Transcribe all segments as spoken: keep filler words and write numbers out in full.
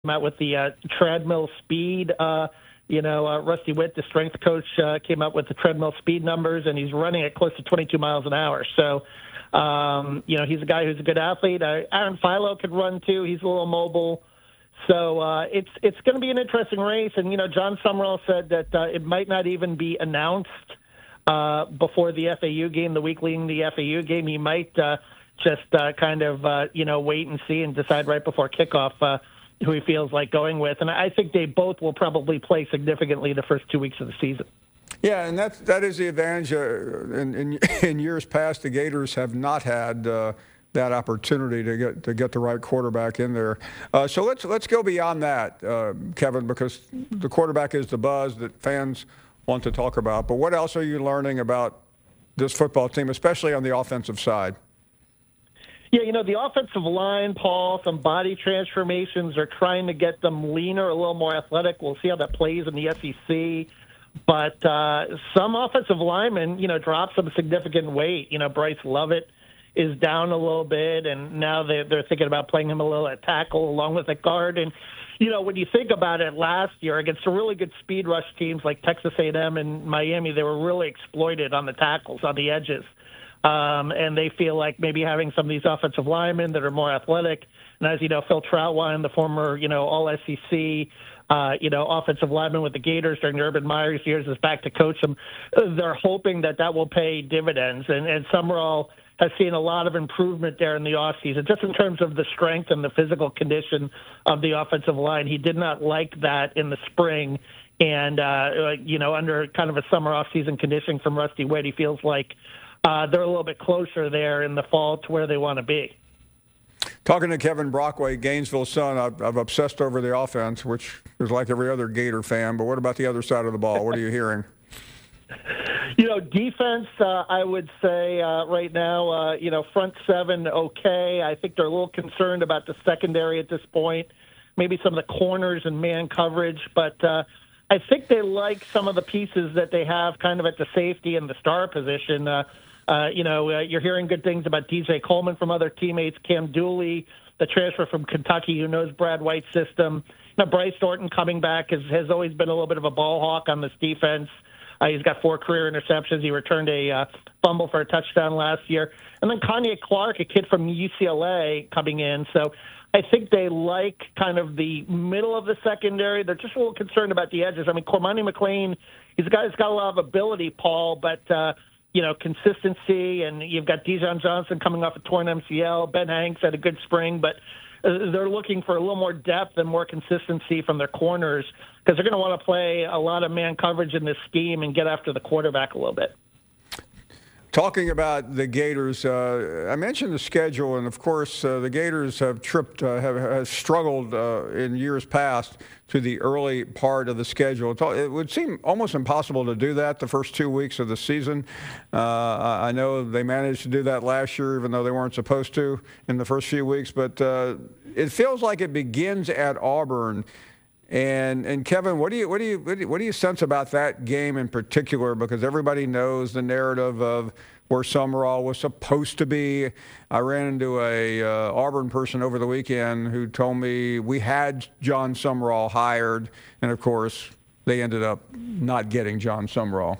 out with the uh, treadmill speed. Uh, you know, uh, Rusty Witt, the strength coach, uh, came up with the treadmill speed numbers, and he's running at close to twenty-two miles an hour. So, um, you know, he's a guy who's a good athlete. Uh, Aaron Philo could run too. He's a little mobile. So uh, it's it's going to be an interesting race. And, you know, John Summerall said that uh, it might not even be announced uh, before the F A U game, the week leading the F A U game. He might uh, just uh, kind of, uh, you know, wait and see and decide right before kickoff uh, who he feels like going with. And I think they both will probably play significantly the first two weeks of the season. Yeah, and that's, that is the advantage. Uh, in, in, in years past, the Gators have not had uh, that opportunity to get to get the right quarterback in there. Uh, so let's let's go beyond that, uh, Kevin, because the quarterback is the buzz that fans want to talk about. But what else are you learning about this football team, especially on the offensive side? Yeah, you know, the offensive line, Paul, some body transformations are trying to get them leaner, a little more athletic. We'll see how that plays in the S E C. But uh, some offensive linemen, you know, dropped some significant weight. You know, Bryce Lovett is down a little bit, and now they're, they're thinking about playing him a little at tackle along with a guard. And, you know, when you think about it, last year against the really good speed rush teams like Texas A and M and Miami, they were really exploited on the tackles, on the edges. Um, and they feel like maybe having some of these offensive linemen that are more athletic, and as you know, Phil Troutwine, the former, you know, all S E C, uh, you know, offensive lineman with the Gators during Urban Meyer's years, is back to coach them. They're hoping that that will pay dividends, and, and Summerall has seen a lot of improvement there in the offseason, just in terms of the strength and the physical condition of the offensive line. He did not like that in the spring, and, uh, you know, under kind of a summer offseason conditioning from Rusty Witt, he feels like Uh, they're a little bit closer there in the fall to where they want to be. Talking to Kevin Brockway, Gainesville Sun, I've, I've obsessed over the offense, which is like every other Gator fan. But what about the other side of the ball? What are you hearing? You know, defense, uh, I would say uh, right now, uh, you know, front seven, okay. I think they're a little concerned about the secondary at this point, maybe some of the corners and man coverage. But uh, I think they like some of the pieces that they have kind of at the safety and the star position. Uh, Uh, you know, uh, you're hearing good things about D J Coleman from other teammates, Cam Dooley, the transfer from Kentucky who knows Brad White's system. You know, Bryce Thornton coming back has, has always been a little bit of a ball hawk on this defense. Uh, he's got four career interceptions. He returned a uh, fumble for a touchdown last year. And then Kanye Clark, a kid from U C L A, coming in. So I think they like kind of the middle of the secondary. They're just a little concerned about the edges. I mean, Cormani McLean, he's a guy who's got a lot of ability, Paul, but uh, – you know, consistency, and you've got Dijon Johnson coming off a torn M C L. Ben Hanks had a good spring, but uh, they're looking for a little more depth and more consistency from their corners because they're going to want to play a lot of man coverage in this scheme and get after the quarterback a little bit. Talking about the Gators, uh, I mentioned the schedule, and of course, uh, the Gators have tripped, uh, have, have struggled uh, in years past to the early part of the schedule. It would seem almost impossible to do that the first two weeks of the season. Uh, I know they managed to do that last year, even though they weren't supposed to in the first few weeks. But uh, it feels like it begins at Auburn. And and Kevin, what do you what do you what do you, what do you sense about that game in particular? Because everybody knows the narrative of where Summerall was supposed to be. I ran into a uh, Auburn person over the weekend who told me we had John Summerall hired, and of course they ended up not getting John Summerall.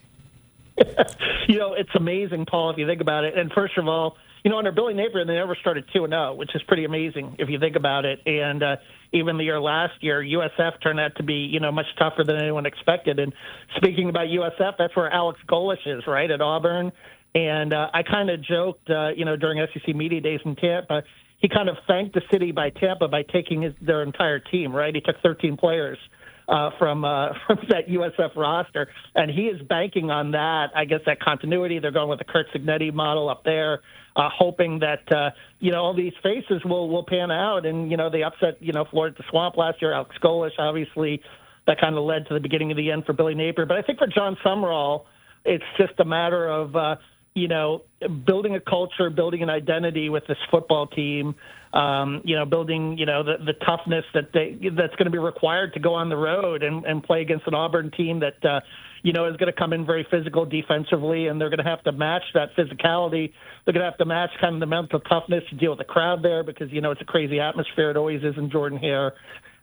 You know, it's amazing, Paul, if you think about it. And first of all, you know, under Billy Napier, they never started two and oh, which is pretty amazing if you think about it. And uh, even the year last year, U S F turned out to be, you know, much tougher than anyone expected. And speaking about U S F, that's where Alex Golesh is, right, at Auburn. And uh, I kind of joked, uh, you know, during S E C Media Days in Tampa, he kind of thanked the city by Tampa by taking his, their entire team, right? He took thirteen players uh, from uh, from that U S F roster, and he is banking on that, I guess, that continuity. They're going with the Curt Cignetti model up there, uh, hoping that, uh, you know, all these faces will, will pan out. And, you know, they upset, you know, Florida at the Swamp last year, Alex Golesh, obviously, that kind of led to the beginning of the end for Billy Napier. But I think for John Summerall, it's just a matter of, uh, you know, building a culture, building an identity with this football team, um, you know, building, you know, the, the toughness that they that's going to be required to go on the road and, and play against an Auburn team that, uh, you know, is going to come in very physical defensively, and they're going to have to match that physicality. They're going to have to match kind of the mental toughness to deal with the crowd there because, you know, it's a crazy atmosphere. It always is in Jordan-Hare.